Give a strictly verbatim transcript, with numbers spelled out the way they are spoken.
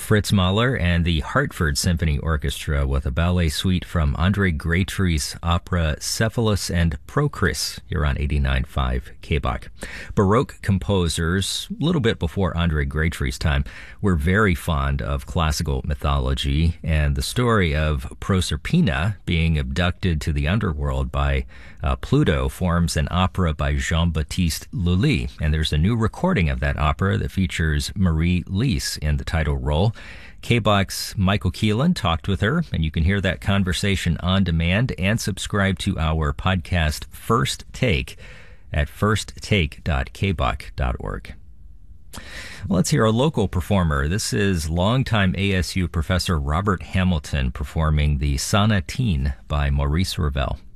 Fritz Mahler and the Hartford Symphony Orchestra with a ballet suite from Andre Grétry's opera Cephalus and Procris here on eighty-nine point five K B O C. Baroque composers, a little bit before Andre Grétry's time, were very fond of classical mythology, and the story of Proserpina being abducted to the underworld by uh, Pluto forms an opera by Jean-Baptiste Lully, and there's a new recording of that opera that features Marie Lees in the title role. K B O C's Michael Keelan talked with her, and you can hear that conversation on demand and subscribe to our podcast First Take at first take dot k b o c dot org. Well, let's hear a local performer. This is longtime A S U professor Robert Hamilton performing the Sonatine by Maurice Ravel.